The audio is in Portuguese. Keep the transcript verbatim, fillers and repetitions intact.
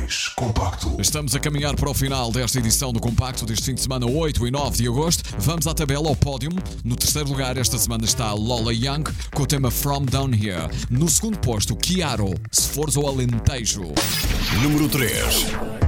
dois, Compacto. Estamos a caminhar para o final desta edição do Compacto deste fim de semana, oito e nove de agosto. Vamos à tabela, ao pódio. No terceiro lugar esta semana está Lola Young com o tema From Down Here. No segundo posto, Chiaro, Se Fores ao Alentejo. Número três.